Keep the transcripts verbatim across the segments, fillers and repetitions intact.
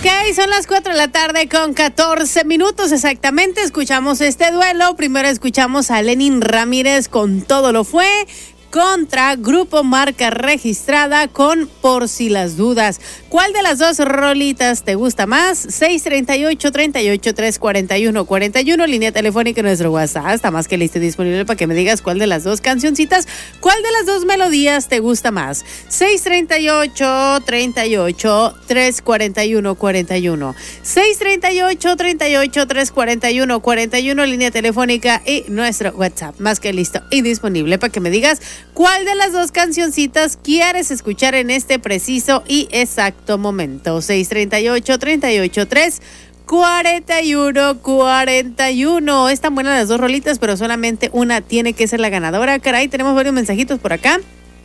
Ok, son las cuatro de la tarde con catorce minutos exactamente. Escuchamos este duelo. Primero escuchamos a Lenin Ramírez con Todo lo Fue contra Grupo Marca Registrada con Por Si Las Dudas. ¿Cuál de las dos rolitas te gusta más? seis treinta y ocho, treinta y ocho, tres cuarenta y uno, cuarenta y uno, línea telefónica en nuestro WhatsApp. Está más que listo y disponible para que me digas cuál de las dos cancioncitas, cuál de las dos melodías te gusta más. seis treinta y ocho, treinta y ocho, tres cuarenta y uno, cuarenta y uno. seis treinta y ocho, treinta y ocho, tres cuarenta y uno, cuarenta y uno, línea telefónica y nuestro WhatsApp. Más que listo y disponible para que me digas ¿cuál de las dos cancioncitas quieres escuchar en este preciso y exacto momento? seis treinta y ocho, treinta y ocho, tres cuarenta y uno, cuarenta y uno. Están buenas las dos rolitas, pero solamente una tiene que ser la ganadora. Caray, tenemos varios mensajitos por acá.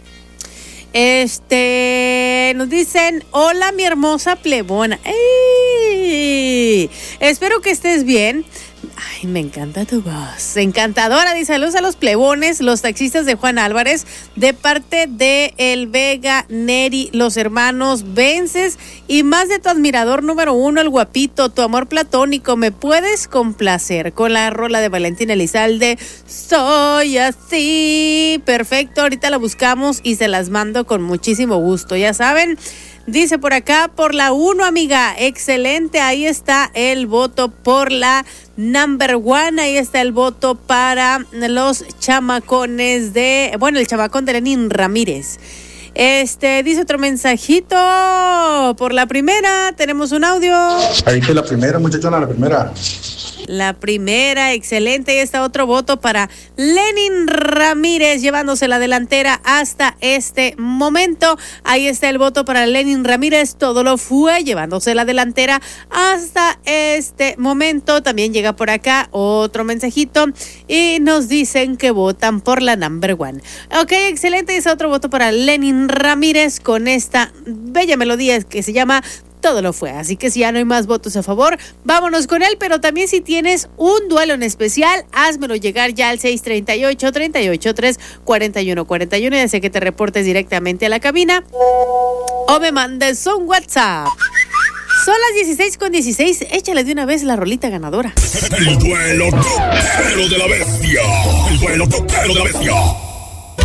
Este, nos dicen, hola mi hermosa plebona. ¡Ey! Espero que estés bien. Ay, me encanta tu voz. Encantadora. Dice, saludos a los plebones, los taxistas de Juan Álvarez, de parte de El Vega, Neri, los hermanos Vences y más de tu admirador número uno, el guapito, tu amor platónico. ¿Me puedes complacer con la rola de Valentina Elizalde? Soy así. Perfecto, ahorita la buscamos y se las mando con muchísimo gusto. Ya saben, dice por acá, por la uno, amiga. Excelente, ahí está el voto por la number one. Ahí está el voto para los chamacones de, bueno, el chamacón de Lenin Ramírez. Este, dice otro mensajito. Por la primera, tenemos un audio. Ahí está la primera, muchachona, la primera. La primera, excelente. Y está otro voto para Lenin Ramírez, llevándose la delantera hasta este momento. Ahí está el voto para Lenin Ramírez. Todo lo fue, llevándose la delantera hasta este momento. También llega por acá otro mensajito y nos dicen que votan por la number one. Ok, excelente. Y está otro voto para Lenin Ramírez con esta bella melodía que se llama Todo lo Fue. Así que si ya no hay más votos a favor, vámonos con él. Pero también si tienes un duelo en especial, házmelo llegar ya al seis treinta y ocho, treinta y ocho, tres cuarenta y uno, cuarenta y uno. Ya sé que te reportes directamente a la cabina o me mandes un WhatsApp. Son las dieciséis con dieciséis. Échale de una vez la rolita ganadora. El duelo toquero de la bestia. El duelo toquero de la bestia.